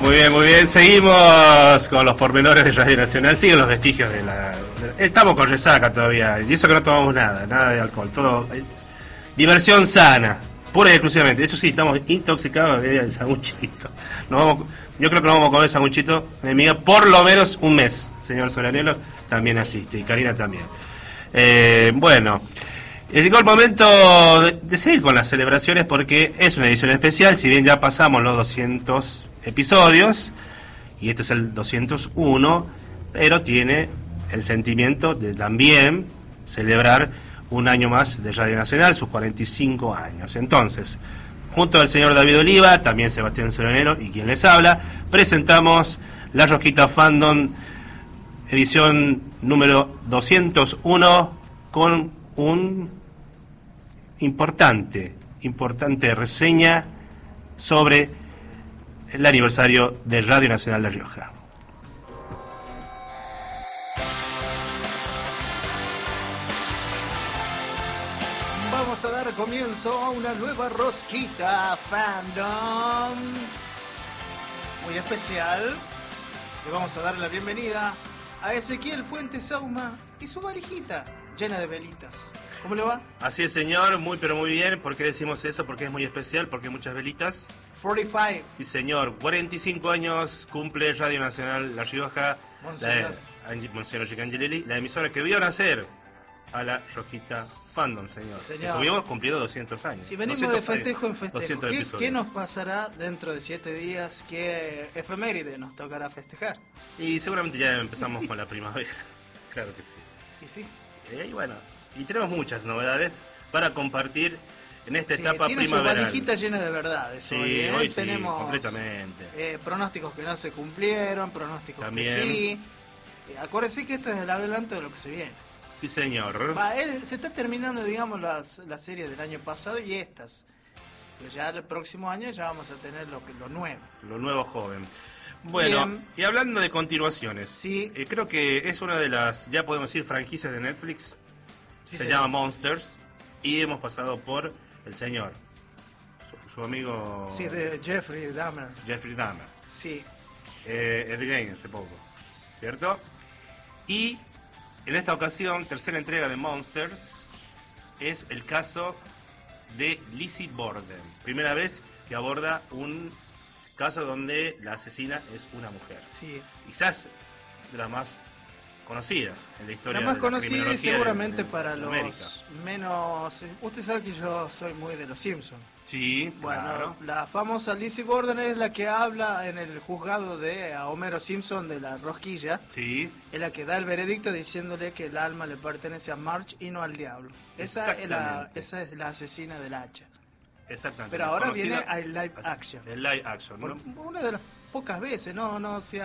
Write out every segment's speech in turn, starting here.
Muy bien, muy bien. Seguimos con los pormenores de Radio Nacional. Siguen los vestigios estamos con resaca todavía. Y eso que no tomamos nada de alcohol. Todo diversión sana, pura y exclusivamente. Eso sí, estamos intoxicados de sanguchito. Yo creo que nos vamos a comer sanguchito, enemiga, por lo menos un mes. Señor Solanelo también asiste y Karina también. Bueno, llegó el momento de seguir con las celebraciones porque es una edición especial. Si bien ya pasamos los 200 episodios y este es el 201, pero tiene el sentimiento de también celebrar un año más de Radio Nacional, sus 45 años. Entonces, junto al señor David Oliva, también Sebastián Solanelo y quien les habla, presentamos La Rosquita Fandom, edición número 201, con un importante reseña sobre el aniversario de Radio Nacional de La Rioja. Vamos a dar comienzo a una nueva Rosquita Fandom muy especial. Le vamos a dar la bienvenida a Ezequiel Fuentes Sauma y su varijita llena de velitas. ¿Cómo le va? Así es, señor, pero muy bien. ¿Por qué decimos eso? Porque es muy especial, porque hay muchas velitas. 45. Sí, señor, 45 años cumple Radio Nacional La Rioja, Monseñor Gicangelelli, la emisora que vio nacer a La Rosquita Fandom, señor. Estuvimos cumpliendo 200 años. Si venimos de festejo en festejo, ¿qué nos pasará dentro de 7 días? ¿Qué efeméride nos tocará festejar? Y seguramente ya empezamos con la primavera. Claro que sí. ¿Y sí? Y bueno, y tenemos muchas novedades para compartir en esta etapa tiene primaveral. Su valijita llena de verdades. Sí, hoy sí, tenemos completamente. Pronósticos que no se cumplieron, pronósticos también que sí. Acuérdense que esto es el adelanto de lo que se viene. Sí, señor. Se está terminando, digamos, la serie del año pasado y estas. Pero ya el próximo año ya vamos a tener lo nuevo. Lo nuevo joven. Bueno, bien. Y hablando de continuaciones, sí. Creo que es una de las, ya podemos decir, franquicias de Netflix. Sí, se llama Monsters. Y hemos pasado por el señor, su amigo... Sí, de Jeffrey Dahmer. Sí. Ed Gein hace poco, ¿cierto? Y en esta ocasión, tercera entrega de Monsters, es el caso de Lizzie Borden. Primera vez que aborda un caso donde la asesina es una mujer. Sí. Quizás de las más conocidas en la historia. La más de conocida y seguramente para los América. Menos... Usted sabe que yo soy muy de los Simpsons. Sí, bueno, claro. La famosa Lizzie Borden es la que habla en el juzgado de a Homero Simpson de la rosquilla. Sí. Es la que da el veredicto diciéndole que el alma le pertenece a Marge y no al diablo. Esa es la asesina del hacha. Exactamente. Pero ahora viene el live action. El live action, ¿no? Una de las pocas veces, no se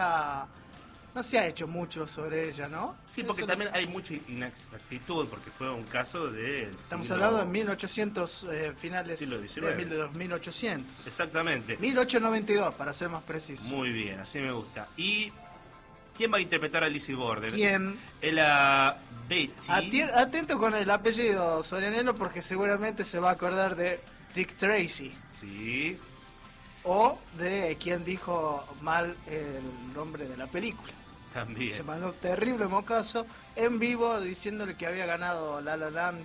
ha hecho mucho sobre ella, ¿no? Sí, porque también hay mucha inexactitud, porque fue un caso de... Estamos hablando de 1800, finales siglo de 1800. Exactamente. 1892, para ser más preciso. Muy bien, así me gusta. ¿Y quién va a interpretar a Lizzie Borden? ¿Quién? La Betty. Atento con el apellido, Sorianelo, porque seguramente se va a acordar de Dick Tracy. Sí. O de quien dijo mal el nombre de la película. También. Se mandó un terrible mocazo en vivo diciéndole que había ganado La La Land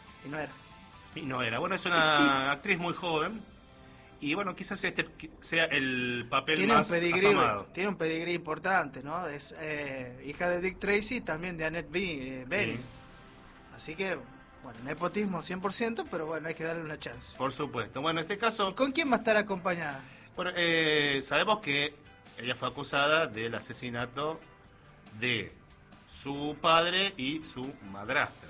y no era. Bueno, es una actriz muy joven y bueno, quizás este sea el papel más afamado. Tiene un pedigrí importante, ¿no? Es hija de Dick Tracy y también de Annette Bening. Sí. Así que, bueno, nepotismo 100%, pero bueno, hay que darle una chance. Por supuesto. Bueno, en este caso... ¿Con quién va a estar acompañada? Bueno, sabemos que ella fue acusada del asesinato de su padre y su madrastra,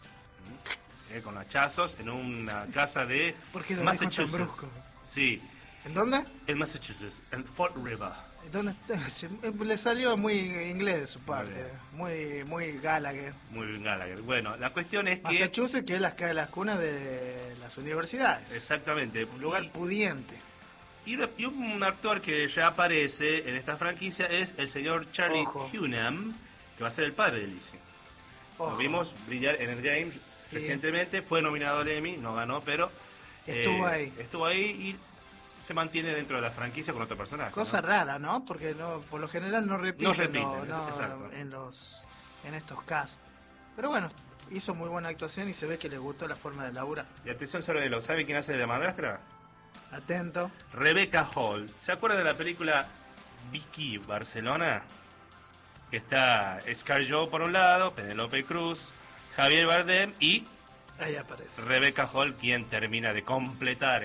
con hachazos en una casa de Massachusetts. Sí. ¿En dónde? En Massachusetts, en Fall River. ¿Dónde le salió muy inglés de su parte, muy Gallagher. Muy bien Gallagher. Bueno, la cuestión es que... Massachusetts, que es las cunas de las universidades. Exactamente. Un lugar pudiente. Y un actor que ya aparece en esta franquicia es el señor Charlie Hunnam, que va a ser el padre de Lizzie. Lo vimos brillar en el Game recientemente, fue nominado al Emmy, no ganó, pero estuvo ahí. Estuvo ahí y se mantiene dentro de la franquicia con otro personaje. Cosa rara, ¿no? Porque por lo general no repiten, exacto. en estos casts. Pero bueno, hizo muy buena actuación y se ve que le gustó la forma de laburar. Y atención sobre lo, ¿sabe quién hace de la madrastra? Atento. Rebecca Hall. ¿Se acuerda de la película Vicky Barcelona? Que está ScarJo por un lado, Penélope Cruz, Javier Bardem y ahí aparece Rebecca Hall, quien termina de completar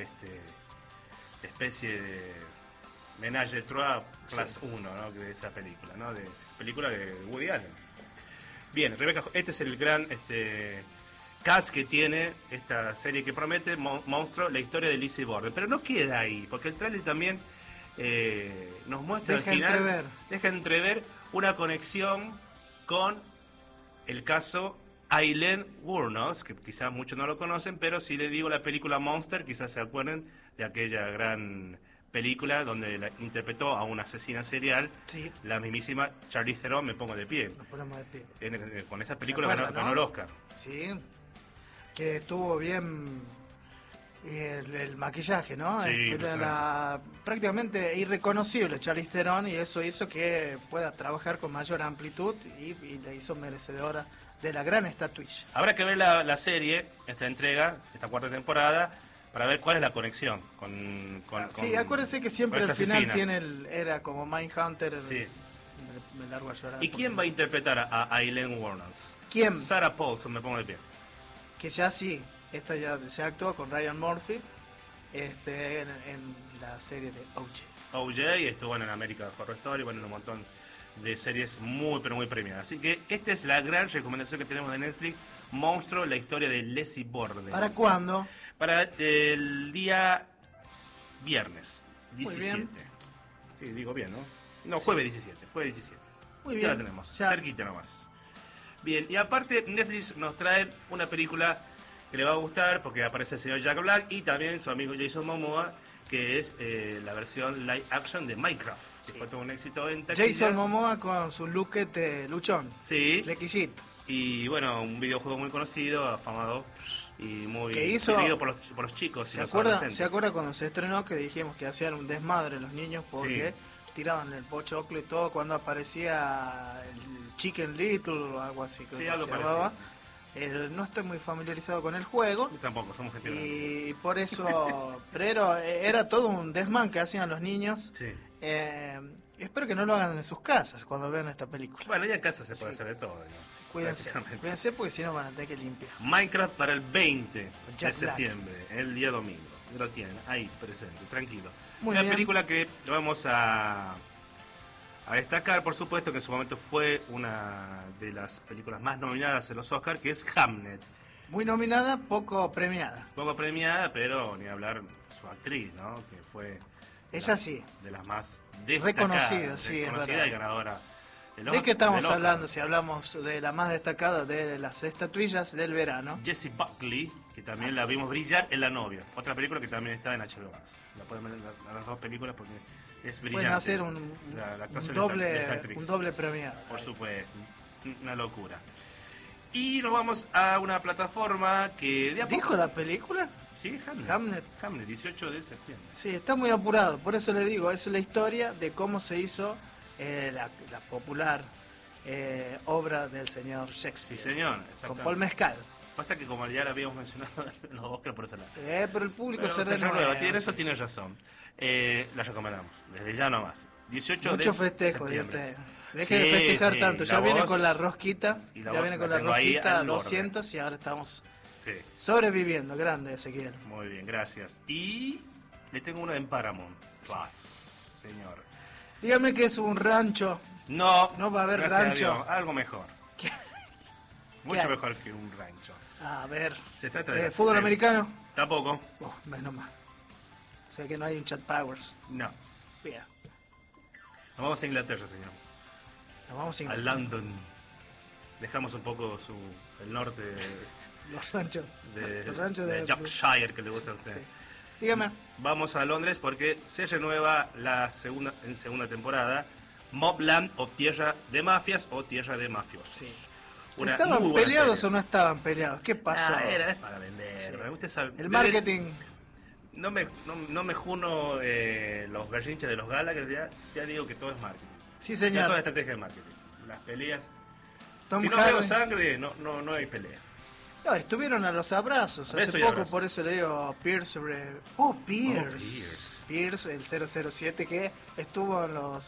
especie de Ménage Trois plus uno, ¿no? De esa película, ¿no? De película de Woody Allen. Bien, Rebecca Hall, este es el gran cast que tiene esta serie que promete, Monstruo, la historia de Lizzie Borden. Pero no queda ahí, porque el tráiler también nos muestra al final, deja entrever una conexión con el caso Aileen Wuornos, que quizás muchos no lo conocen, pero si le digo la película Monster, quizás se acuerden de aquella gran película donde la interpretó a una asesina serial, sí, la mismísima Charlize Theron. Me pongo de pie. Nos ponemos de pie. Con esa película ganó el Oscar. Sí, que estuvo bien el maquillaje, ¿no? Sí, era prácticamente irreconocible Charlize Theron, y eso hizo que pueda trabajar con mayor amplitud y le hizo merecedora de la gran estatuilla. Habrá que ver la serie, esta entrega, esta cuarta temporada, para ver cuál es la conexión con sí, acuérdense que siempre al final era como Mindhunter. Sí. Me largo a llorar. ¿Y quién va a interpretar a Aileen Wuornos? ¿Quién? Sarah Paulson, me pongo de pie. Que ya sí, esta ya se actuó con Ryan Murphy en la serie de O.J. O.J. estuvo en American Horror Story, bueno, en un montón de series muy, pero muy premiadas. Así que esta es la gran recomendación que tenemos de Netflix, Monstruo, la historia de Lizzie Borden. ¿Para cuándo? Para el día viernes 17. Muy bien. Sí, digo bien, ¿no? No, jueves 17, jueves 17. Muy bien. Ya la tenemos, cerquita nomás. Bien, y aparte Netflix nos trae una película que le va a gustar porque aparece el señor Jack Black y también su amigo Jason Momoa, que es la versión live action de Minecraft, que fue todo un éxito en taquilla. Jason Momoa con su lookete luchón, sí, flequillito. Y bueno, un videojuego muy conocido, afamado y muy querido por los chicos. ¿Se acuerda cuando se estrenó que dijimos que hacían un desmadre los niños porque tiraban el pochoclo y todo cuando aparecía el Chicken Little o algo así? Sí, algo se llamaba. No estoy muy familiarizado con el juego. Yo tampoco, somos gente y por eso, pero era todo un desmán que hacían los niños. Sí. Espero que no lo hagan en sus casas cuando vean esta película. Bueno, ya en casa se puede hacer de todo, ¿no? Cuídense porque si no van a tener que limpiar. Minecraft para el 20 de septiembre, el día domingo. Lo tienen ahí presente, tranquilo. Una película que vamos a destacar, por supuesto, que en su momento fue una de las películas más nominadas en los Oscars, que es Hamnet. Muy nominada, poco premiada. Poco premiada, pero ni hablar su actriz, ¿no? Que fue ella sí, de las más destacadas, reconocida y ganadora. ¿De qué estamos hablando? Si hablamos de la más destacada de las estatuillas del verano. Jessie Buckley, que también la vimos brillar en La novia. Otra película que también está en HBO Max. La pueden ver en las dos películas porque es brillante. Pueden hacer la actuación de esta actriz. Un doble premiado. Por supuesto, una locura. Y nos vamos a una plataforma que... ¿Dijo la película? Sí, Hamnet, 18 de septiembre. Sí, está muy apurado, por eso le digo, es la historia de cómo se hizo la popular obra del señor Shakespeare. Sí, señor, con Paul Mescal. Pasa que como ya lo habíamos mencionado en los Oscars por ese lado. Pero el público se renueva. Tiene razón. La recomendamos, desde ya nomás. 18 Mucho de festejo septiembre. Deje de festejar tanto. Ya viene con la rosquita. Ya viene con la rosquita 200 y ahora estamos sobreviviendo. Grande, Ezequiel. Muy bien, gracias. Y le tengo una en Paramount Plus, señor. Dígame que es un rancho. No va a haber rancho. A Dios, algo mejor. Mucho mejor que un rancho. A ver. Se trata de fútbol americano. Tampoco. Menos mal. O sea que no hay un Chat Powers. No. Bien. Nos vamos a Inglaterra, señor. Nos vamos a Inglaterra. A London. Dejamos un poco el norte los ranchos de Yorkshire que le gusta a usted. Sí. Dígame. Vamos a Londres porque se renueva en segunda temporada Mobland o Tierra de Mafias o Tierra de Mafiosos. Sí. ¿Estaban peleados o no estaban peleados? ¿Qué pasó? Era para vender. Sí. El marketing. no me juno los berrinches de los Gallagher, ya digo que todo es marketing. Sí, señor. Ya toda estrategia de marketing. Las peleas. Tom si no Hardy. veo sangre, no hay pelea. No, estuvieron a los abrazos hace poco, abrazos. por eso le digo Pierce sobre... Pierce, el 007 que estuvo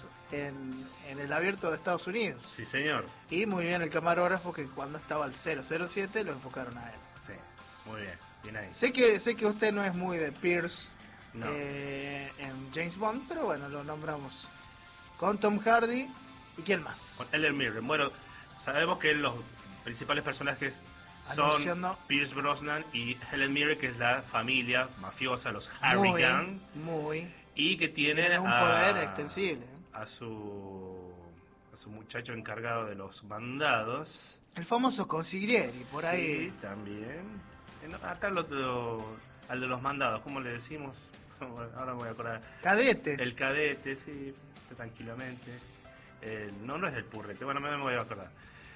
en el abierto de Estados Unidos. Sí, señor. Y muy bien el camarógrafo que cuando estaba el 007 lo enfocaron a él. Sí, muy bien. Bien ahí. Sé que usted no es muy de Pierce No. en James Bond, pero bueno, lo nombramos con Tom Hardy. ¿Y quién más? Con Helen Mirren. Bueno, sabemos que los principales personajes son Anunciando. Pierce Brosnan y Helen Mirren, que es la familia mafiosa, los Harrigan, Muy. y que tienen Tiene un poder extensible. a su muchacho encargado de los mandados. El famoso consiglieri, por Sí, ahí. también. Acá al de los mandados, ¿cómo le decimos? Ahora me voy a acordar. Cadete. El cadete, sí, tranquilamente. No es el purrete, bueno, me voy a acordar.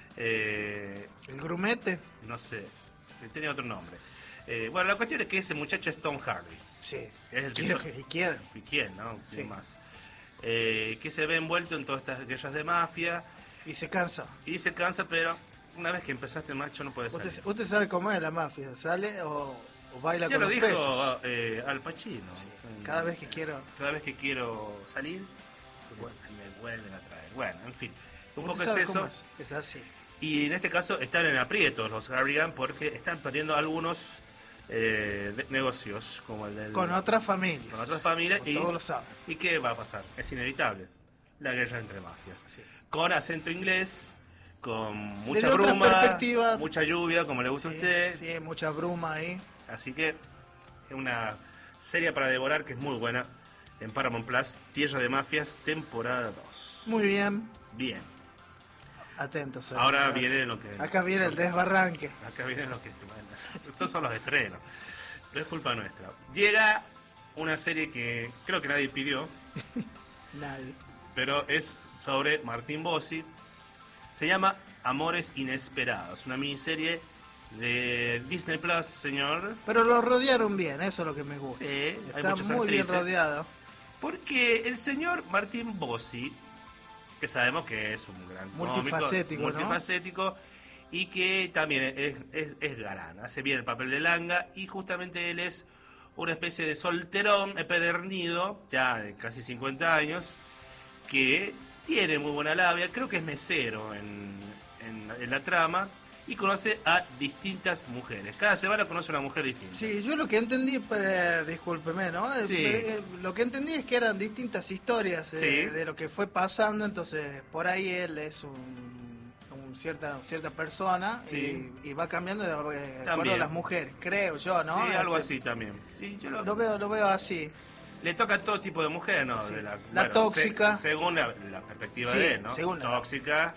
El grumete. No sé, tenía otro nombre. Bueno, la cuestión es que ese muchacho es Tom Hardy. Sí. Es el que ¿Y quién? ¿Y quién, no? Sí. ¿Quién más? Que se ve envuelto en todas estas guerras de mafia Y se cansa. y se cansa, pero una vez que empezaste, macho, no puedes salir. Usted sabe cómo es la mafia. ¿Sale o baila Ya con lo los dijo peces? Al Pacino. Cada vez que quiero... Cada vez que quiero salir, me vuelven a traer. Bueno, en fin, un poco ¿Usted es sabe eso. cómo es? Es así. Y en este caso están en aprietos los Harrigan porque están perdiendo algunos negocios, como el del... Con otras familias. Con otras familias. Como todos lo saben. ¿Y qué va a pasar? Es inevitable. La guerra entre mafias. Sí. Con acento inglés, con mucha Desde otra bruma, perspectiva. mucha lluvia, como le gusta a usted. Sí, mucha bruma ahí. Así que es una serie para devorar que es muy buena en Paramount Plus, Tierra de Mafias, temporada 2. Muy bien. Bien. Atentos. Ahora viene lo que... Acá viene el desbarranque. Acá vienen los que... Estos son los estrenos. No es culpa nuestra. Llega una serie que creo que nadie pidió, Nadie. pero es sobre Martín Bossi. Se llama Amores Inesperados, una miniserie de Disney Plus, señor. Pero lo rodearon bien, eso es lo que me gusta. Sí, hay Está muchas muy actrices. bien rodeado. Porque el señor Martín Bossi, que sabemos que es un gran Multifacético, cómico, ¿no? multifacético, y que también es galán, hace bien el papel de Langa, y justamente él es una especie de solterón empedernido, ya de casi 50 años, que tiene muy buena labia, creo que es mesero en la trama, y conoce a distintas mujeres. Cada semana conoce a una mujer distinta. Sí, yo lo que entendí, discúlpeme, ¿no? Sí. Lo que entendí es que eran distintas historias Sí. de lo que fue pasando, entonces por ahí él es cierta persona Sí. y va cambiando de acuerdo También. a las mujeres, creo yo, ¿no? Sí, algo Este, así también. Sí, yo Lo veo así. Le toca a todo tipo de mujer, ¿no? Sí. De La tóxica. según la perspectiva Sí, de él, ¿no? según la- Tóxica.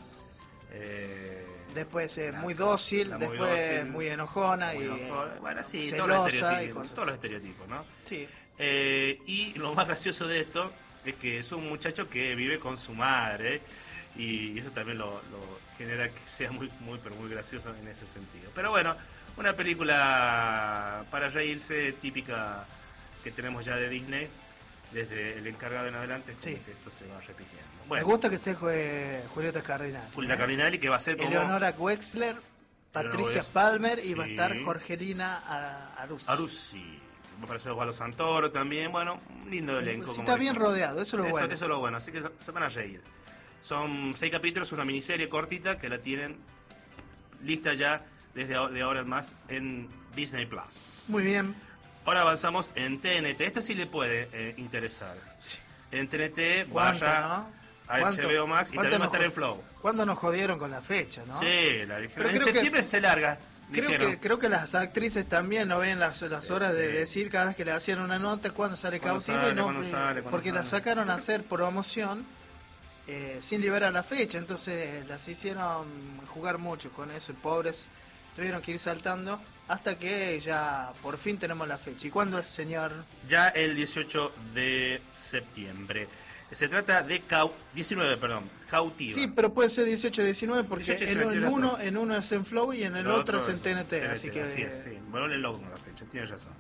Después La- muy dócil, la muy después dócil, muy enojona muy y enojona. Bueno, sí, celosa todos los y estereotipos, cosas todos los así. estereotipos, ¿no? Sí. Y lo más gracioso de esto es que es un muchacho que vive con su madre y eso también lo genera que sea pero muy gracioso en ese sentido. Pero bueno, una película para reírse típica que tenemos ya de Disney, desde el encargado en adelante, Sí. como que esto se va repitiendo. Me Bueno, gusta que esté Julieta Cardinal. Julieta Cardinali, que va a ser como Eleonora Wexler, Patricia Wexler, Palmer y va a sí. estar Jorgelina Aruzzi. Aruzzi, va a aparecer Osvaldo Santoro también, bueno, un lindo elenco. Sí, como está le bien digo. rodeado, eso es lo bueno. Eso es lo bueno, así que se van a reír. Son 6 capítulos, una miniserie cortita que la tienen lista ya desde de ahora en más en Disney Plus. Muy bien. Ahora avanzamos en TNT, esto sí le puede interesar. Sí. En TNT ¿Cuánto, vaya no? a ¿Cuánto? HBO Max y ¿Cuánto también va a nos estar en jo- Flow. ¿Cuándo nos jodieron con la fecha, no? Sí, la dijeron. Pero En creo que- septiembre se larga, dijeron. Creo que las actrices también no ven las horas de Sí. decir cada vez que le hacían una nota cuándo sale Cuándo Cautivo sale, y no, cuándo sale, cuándo porque sale. las sacaron a hacer promoción sin liberar la fecha, entonces las hicieron jugar mucho con eso y pobres tuvieron que ir saltando hasta que ya por fin tenemos la fecha. ¿Y cuándo es, señor? Ya el 18 de septiembre. Se trata de Cautiva. Sí, pero puede ser 18-19 porque 18, 19, tienes razón. en uno es en Flow y en el otro es en TNT, así que Así es, sí. Bueno, le logro la fecha, tienes razón.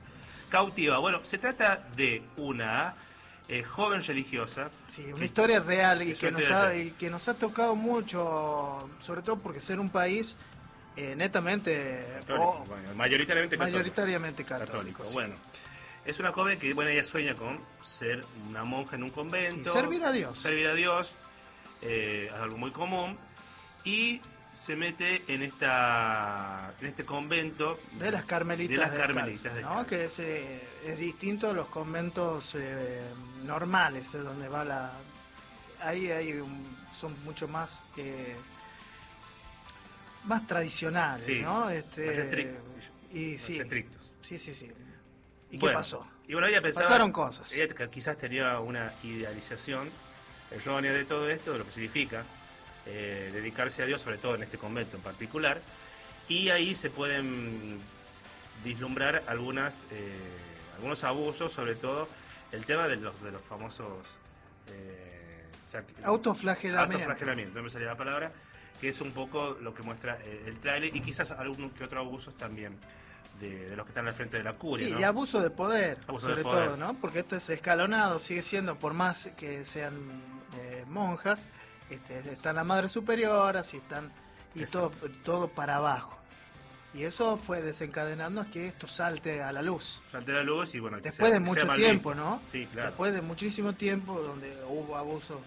cautiva. Bueno, se trata de una joven religiosa. Sí, una historia real y que nos ha tocado mucho, sobre todo porque ser un país netamente católico, bueno, mayoritariamente católico. Sí. Bueno, es una joven que ella sueña con ser una monja en un convento, sí, servir a Dios, algo muy común, y se mete en este convento de las carmelitas descalzas, ¿no? Que es distinto a los conventos normales, donde va son mucho más tradicionales, sí, ¿no? más restrictos. Sí. ¿Y bueno, qué pasó? Y bueno, ella pensaba, pasaron cosas. Ella quizás tenía una idealización errónea de todo esto, de lo que significa dedicarse a Dios, sobre todo en este convento en particular, y ahí se pueden vislumbrar algunos abusos, sobre todo el tema de los famosos autoflagelamiento, no me salía la palabra, que es un poco lo que muestra el tráiler, y quizás algún que otro abusos también de los que están al frente de la curia. Sí, ¿no? Y abuso de poder, sobre todo, ¿no? Porque esto es escalonado, sigue siendo, por más que sean monjas, están las madres superiores y todo para abajo. Y eso fue desencadenando a que esto salte a la luz. Y bueno, después de mucho tiempo, ¿no? Sí, claro. Después de muchísimo tiempo donde hubo abuso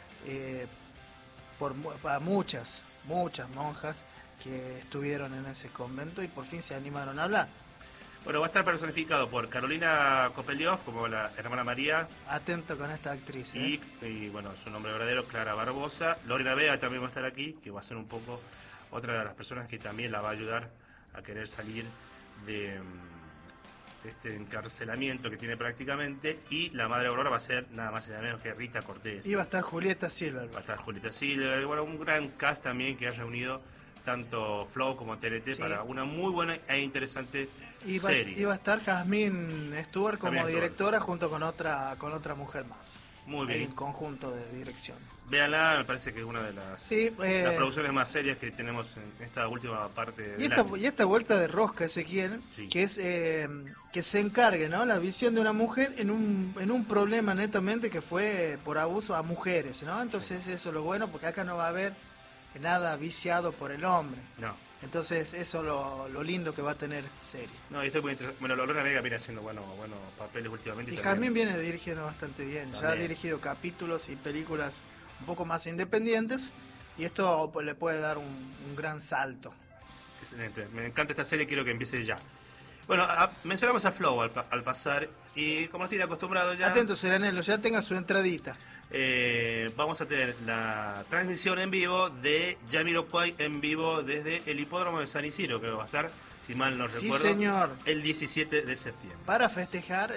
para muchas monjas que estuvieron en ese convento y por fin se animaron a hablar. Bueno, va a estar personificado por Carolina Kopeliov, como la hermana María. Atento con esta actriz. Y bueno, su nombre verdadero, Clara Barbosa. Lorena Vega también va a estar aquí, que va a ser un poco otra de las personas que también la va a ayudar a querer salir de este encarcelamiento que tiene prácticamente. Y la madre Aurora va a ser nada más y nada menos que Rita Cortés. Y va a estar Julieta Silver. Bueno, un gran cast también que ha reunido tanto Flow como TNT para una muy buena e interesante serie. Iba a estar Jasmine Stewart como directora junto con otra mujer más. Muy bien. En conjunto de dirección. Véanla, me parece que es una de las producciones más serias que tenemos en esta última parte del año. Y esta vuelta de rosca, Ezequiel, que es que se encargue, ¿no? La visión de una mujer en un problema netamente que fue por abuso a mujeres, ¿no? Entonces eso es lo bueno, porque acá no va a haber nada viciado por el hombre. No. Entonces eso es lo lindo que va a tener esta serie. No, y estoy muy interesado. Bueno, Lorena Vega viene haciendo buenos papeles últimamente. Y Jasmine viene dirigiendo bastante bien. También. Ya ha dirigido capítulos y películas un poco más independientes, y esto pues, le puede dar un gran salto. Excelente. Me encanta esta serie, quiero que empiece ya. Bueno, mencionamos a Flow al pasar, y como estoy acostumbrado ya... Atento, Seranelo, ya tenga su entradita. Vamos a tener la transmisión en vivo de Jamiroquai en vivo desde el hipódromo de San Isidro, que va a estar, si mal no recuerdo, señor, el 17 de septiembre. Para festejar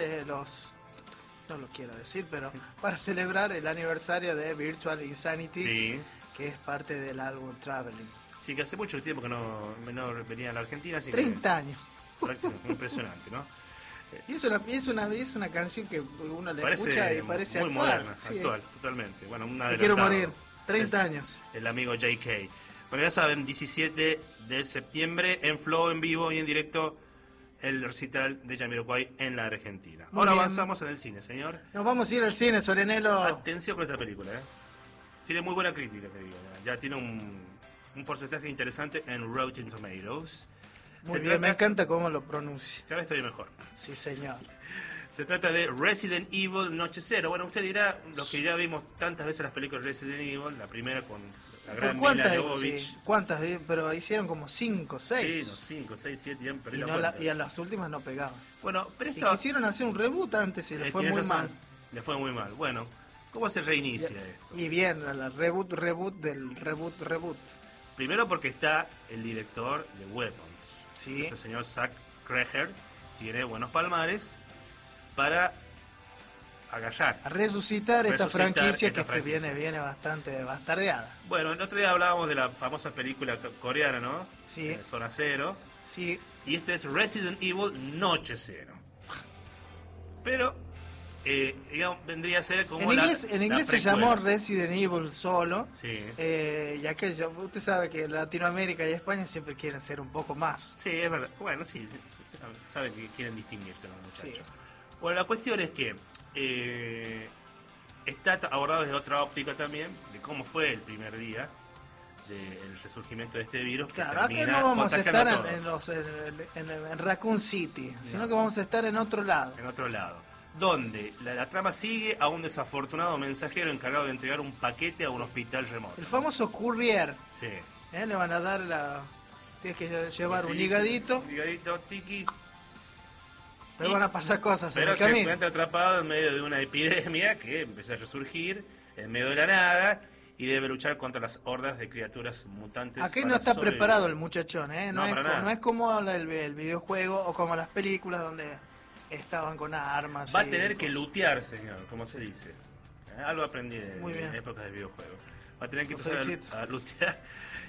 no lo quiero decir, pero para celebrar el aniversario de Virtual Insanity, que es parte del álbum Traveling. Sí, que hace mucho tiempo que no venía a la Argentina. Así 30 años. Impresionante, ¿no? Y es una canción que uno le escucha y parece muy actual. Moderna, actual, totalmente. Bueno, quiero morir, 30 años. El amigo JK. Bueno, ya saben, 17 de septiembre en Flow, en vivo y en directo, el recital de Jamiroquai en la Argentina. Ahora avanzamos en el cine, señor. Nos vamos a ir al cine, Sorenelo. Atención con esta película, Tiene muy buena crítica, te digo. Ya tiene un porcentaje interesante en Rotten Tomatoes. Muy bien, me encanta cómo lo pronuncia. Cada vez estoy mejor. Sí, señor. Se trata de Resident Evil Noche Cero. Bueno, usted dirá, los que ya vimos tantas veces las películas de Resident Evil, la primera con la gran Mila Jovovich. Sí, ¿cuántas? Pero hicieron como 5, 6. Sí, 5, 6, 7, ya perdí la cuenta. Y a las últimas no pegaban. Bueno, pero esto... quisieron hacer un reboot antes y le fue muy mal. Le fue muy mal. Bueno, ¿cómo se reinicia esto? Y bien, la reboot del reboot. Primero porque está el director de Weapons. Sí. Ese señor Zach Kreger tiene buenos palmares para agallar. A resucitar esta franquicia que viene bastante bastardeada. Bueno, el otro día hablábamos de la famosa película coreana, ¿no? Sí. Zona Cero. Sí. Y este es Resident Evil Noche Cero. Pero digamos, vendría a ser como en inglés se llamó precuela. Resident Evil solo. Sí. Ya que usted sabe que en Latinoamérica y España siempre quieren ser un poco más. Sí, es verdad. Bueno, sí, saben que quieren distinguirse los muchachos. Sí. Bueno, la cuestión es que está abordado desde otra óptica también, de cómo fue el primer día del resurgimiento de este virus. Claro, acá termina no vamos a estar contagiando a todos. en Raccoon City, sino No. que vamos a estar en otro lado. En otro lado, donde la trama sigue a un desafortunado mensajero encargado de entregar un paquete a un hospital remoto. El famoso courier, Sí. le van a dar tienes que llevar Sí, un higadito, Un higadito, tiki. pero van a pasar cosas en Pero el se camino. encuentra atrapado en medio de una epidemia que empieza a resurgir en medio de la nada y debe luchar contra las hordas de criaturas mutantes. Aquí para no está sobrevivir. preparado el muchachón, No, para nada. no es como el videojuego o como las películas donde estaban con armas. Va a y tener que cosas. lootear, señor, como se dice. Algo aprendí Muy bien. en épocas de videojuegos. Va a tener que Lo empezar felicito. a lootear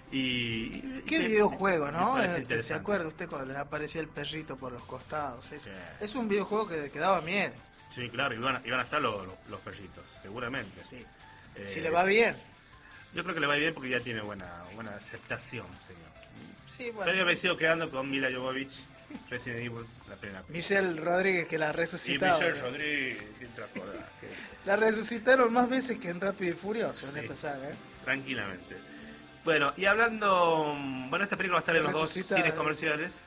y ¿Qué me- videojuego, me no? parece ¿Se interesante. acuerda usted cuando les aparecía el perrito por los costados? Sí. Es un videojuego que daba miedo. Sí, claro, iban a estar los perritos, seguramente. Sí. Eh, Si le va bien. Yo creo que le va bien porque ya tiene buena aceptación, señor. Sí, bueno. Pero yo me sigo quedando con Mila Jovovich, Resident Evil, la primera película. Michelle Rodríguez, que la Y resucitaron. Michelle Rodríguez, ¿quién te acordás? La resucitaron más veces que en Rápido y Furioso Sí. en esta saga. Tranquilamente. Bueno, y hablando... Bueno, esta película va a estar en los dos Resucitada, cines comerciales.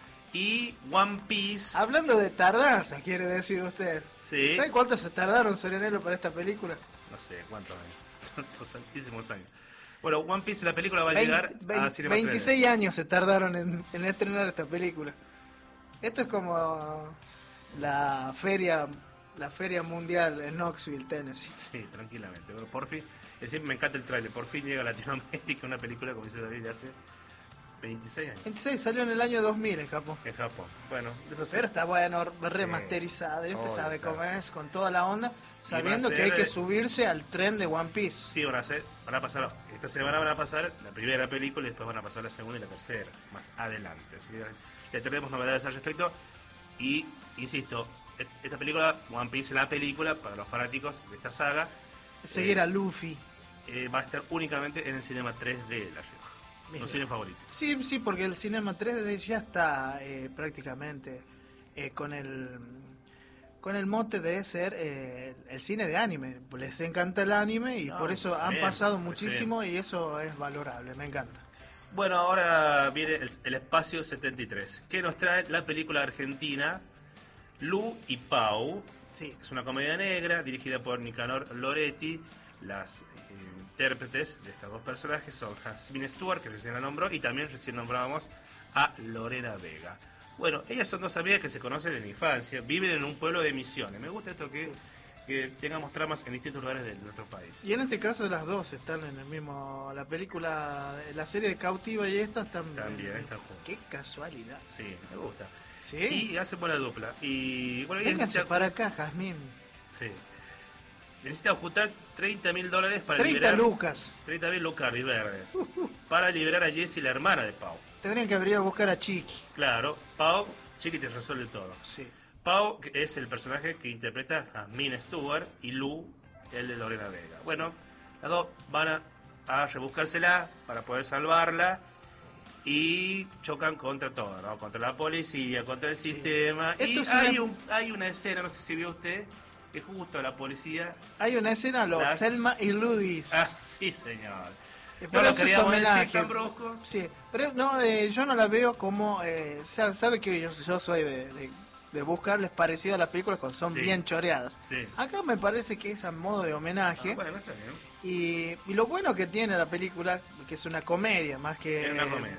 Y One Piece... Hablando de tardanza, quiere decir usted. Sí. ¿Sabe cuánto se tardaron, Serenelo, para esta película? No sé cuántos años. Tantísimos años. Bueno, One Piece, la película va a 20 llegar a Cinema 26 años se tardaron en estrenar esta película. Esto es como la feria mundial en Knoxville, Tennessee. 3D. Sí, tranquilamente. Bueno, por fin, siempre me encanta el tráiler. Por fin llega a Latinoamérica una película, como dice David, de hace 26 años. 26 salió en el año 2000 en Japón. En Japón. Bueno, eso sí. Pero está bueno, remasterizado. Y usted Obvio, sabe claro. cómo es, con toda la onda, sabiendo ser, que hay que subirse al tren de One Piece. Sí, van a pasar, esta semana van a pasar la primera película y después van a pasar la segunda y la tercera, más adelante. Así que ya tenemos novedades al respecto. Y, insisto, esta película, One Piece, la película, para los fanáticos de esta saga, Seguir a Luffy. va a estar únicamente en el cinema 3D de La Rioja. Mira. Los cines favoritos. Sí, sí, porque el Cinema 3D ya está prácticamente con el mote de ser el cine de anime. Les encanta el anime y No, por eso está han bien, pasado está muchísimo y eso es valorable, me encanta. Bueno, ahora viene el Espacio 73, que nos trae la película argentina Lu y Pau. Sí. Es una comedia negra dirigida por Nicanor Loretti. Las intérpretes de estos dos personajes son Jasmine Stewart, que recién la nombró, y también recién nombrábamos a Lorena Vega. Bueno, ellas son dos amigas que se conocen de la infancia, viven en un pueblo de Misiones. Me gusta esto que tengamos tramas en distintos lugares de nuestro país. Y en este caso las dos están en el mismo, la película, la serie de Cautiva y esta están También están juntas. Qué casualidad. Sí, me gusta. Sí. Y hacen buena dupla. Y bueno, ella Vénganse necesita, para acá, Jazmín. sí. Necesita juntar $30.000 para 30 liberar. lucas. 30.000 Lucardi verde. Para liberar a Jessie, la hermana de Pau. Tendrían que venir a buscar a Chiqui. Claro, Pau, Chiqui te resuelve todo. Sí. Pau que es el personaje que interpreta a Jasmine Stewart y Lu, el de Lorena Vega. Bueno, las dos van a rebuscársela para poder salvarla y chocan contra todo, ¿no? Contra la policía, contra el sistema. Esto Y es hay una escena, no sé si vio usted, que justo la policía... Hay una escena, Las- Thelma y Louise. Ah, sí, señor. Pero No lo eso es queríamos decir homenaje. tan brusco. Sí, pero no, yo no la veo como... sabe que yo soy de buscarles parecido a las películas cuando son Sí. bien choreadas. Sí. Acá me parece que es a modo de homenaje. Ah, bueno, está bien. Y lo bueno que tiene la película, que es una comedia más que... Es una comedia.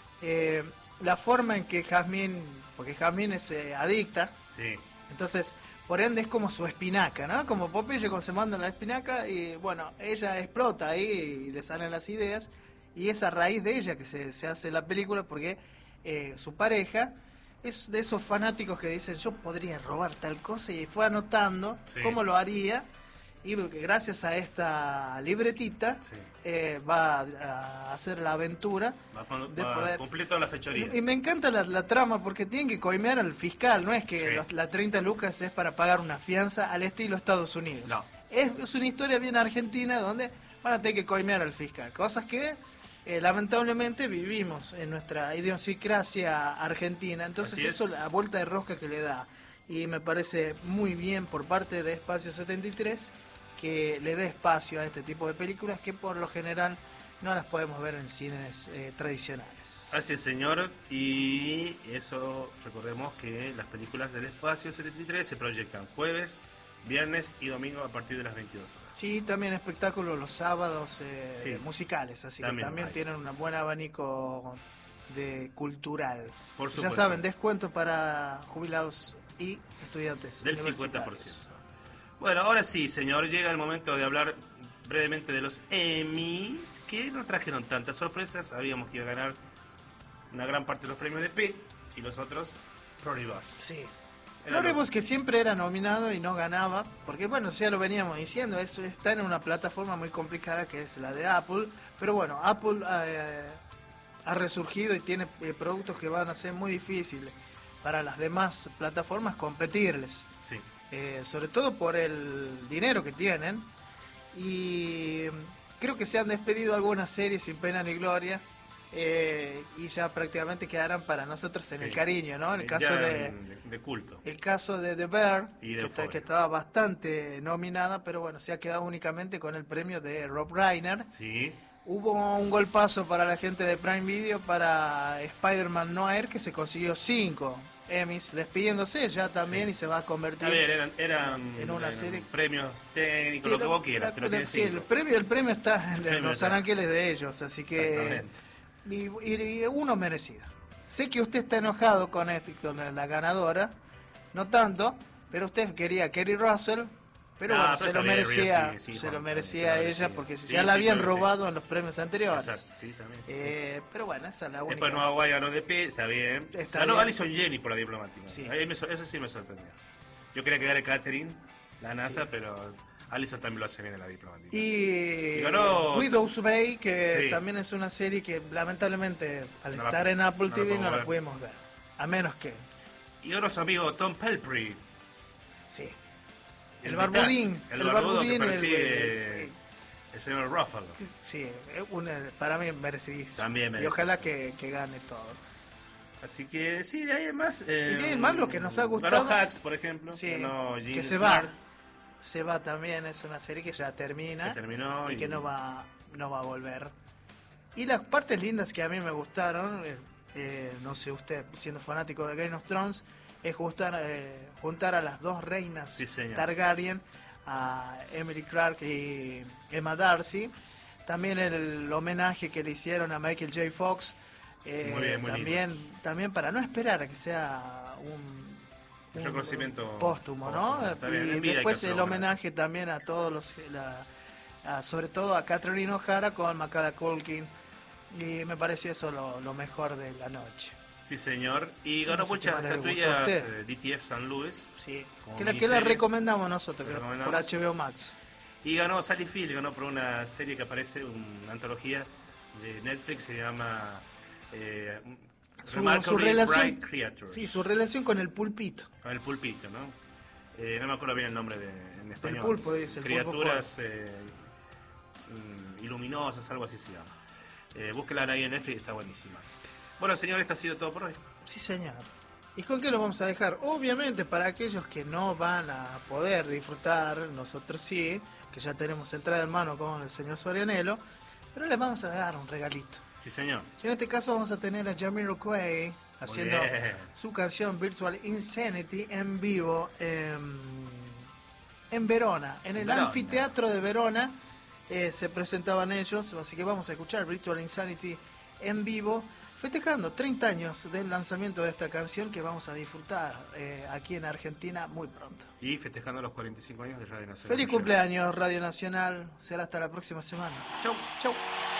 La forma en que Jasmine, porque Jasmine es adicta, Sí. entonces por ende es como su espinaca, ¿no? Como Popeye cuando se manda la espinaca y bueno, ella explota ahí y le salen las ideas y es a raíz de ella que se hace la película porque su pareja es de esos fanáticos que dicen yo podría robar tal cosa y fue anotando Sí. cómo lo haría y gracias a esta libretita va a hacer la aventura de poder cumplir todas las fechorías. Y me encanta la trama porque tienen que coimear al fiscal, no es que la 30 lucas es para pagar una fianza al estilo Estados Unidos. No. Es una historia bien argentina donde van a tener que coimear al fiscal, cosas que lamentablemente vivimos en nuestra idiosincrasia argentina, entonces eso la vuelta de rosca que le da, y me parece muy bien por parte de Espacio 73 que le dé espacio a este tipo de películas que por lo general no las podemos ver en cines tradicionales. Así es, señor, y eso recordemos que las películas del Espacio 73 se proyectan jueves, viernes y domingo a partir de las 22 horas. Sí, también espectáculos los sábados musicales, así que también tienen un buen abanico de cultural. Por supuesto. Ya saben, descuento para jubilados y estudiantes del 50%. Bueno, ahora sí, señor, llega el momento de hablar brevemente de los Emmys, que no trajeron tantas sorpresas. Sabíamos que iba a ganar una gran parte de los premios de P y los otros Pluribus. Sí. Pluribus que siempre era nominado y no ganaba, porque bueno, ya lo veníamos diciendo, eso está en una plataforma muy complicada que es la de Apple, pero bueno, Apple ha resurgido y tiene productos que van a ser muy difíciles para las demás plataformas competirles. Sí. Sobre todo por el dinero que tienen, y creo que se han despedido algunas series sin pena ni gloria, y ya prácticamente quedarán para nosotros en el cariño, ¿no? El caso de culto. El caso de The Bear, que estaba bastante nominada, pero bueno, se ha quedado únicamente con el premio de Rob Reiner. Sí. Hubo un golpazo para la gente de Prime Video para Spider-Man Noir, que se consiguió 5 Emmys, despidiéndose ya también, y se va a convertir en una serie. Premios técnicos, lo que vos quieras, pero tiene 5. El premio está en Los Ángeles de ellos, así que y uno merecido. Sé que usted está enojado con la ganadora, no tanto, pero usted quería a Kerry Russell, pero bueno, se lo merecía ella, porque ya la habían robado en los premios anteriores. Exacto, sí, también. Pero bueno, esa es la única. Después Noah Wyle ganó de P, está bien. Ganó Alison Jenny por La Diplomática. Sí. Eso sí me sorprendió. Yo quería que gane Catherine, la NASA, pero Alison también lo hace bien en La Diplomática. Y ganó Widow's Bay, que también es una serie que lamentablemente al estar en Apple TV no la pudimos ver. A menos que... Y ganó su amigo Tom Pelphrey. Sí. El barbudín. El barbudín que persigue el señor Ruffalo. Sí, para mí merecidísimo. También y ojalá que gane todo. Así que sí, de ahí en más. Y de ahí en más lo que nos ha gustado. Ganó Hacks, por ejemplo. Sí, que se va también, es una serie que ya termina. Que terminó y que no va a volver. Y las partes lindas que a mí me gustaron, no sé usted, siendo fanático de Game of Thrones, es juntar a las dos reinas Targaryen, a Emily Clark y Emma Darcy. También el homenaje que le hicieron a Michael J. Fox, muy también para no esperar a que sea un reconocimiento póstumo, ¿no? Y después el homenaje también a todos sobre todo a Catherine O'Hara con Macaulay Culkin, y me pareció eso lo mejor de la noche. Sí, señor. Y ganó muchas estatuillas DTF San Luis. Sí, que la recomendamos nosotros, por HBO Max. Y ganó Sally Field, ganó por una serie que aparece, una antología de Netflix, se llama su relación, Bright Creatures. Sí, su relación con el pulpito. Con el pulpito, ¿no? No me acuerdo bien el nombre en español. El pulpo, dice. Criaturas iluminosas, algo así se llama. Búsquela ahí en Netflix, está buenísima. Bueno, señor, esto ha sido todo por hoy. Sí, señor. ¿Y con qué lo vamos a dejar? Obviamente, para aquellos que no van a poder disfrutar, nosotros sí, que ya tenemos entrada en mano con el señor Sorianelo, pero les vamos a dar un regalito. Sí, señor. Y en este caso vamos a tener a Jamiroquai haciendo su canción Virtual Insanity en vivo en Verona, en el anfiteatro de Verona. Se presentaban ellos, así que vamos a escuchar Virtual Insanity en vivo, festejando 30 años del lanzamiento de esta canción que vamos a disfrutar aquí en Argentina muy pronto. Y festejando los 45 años de Radio Nacional. Feliz cumpleaños, Radio Nacional. Será hasta la próxima semana. Chau.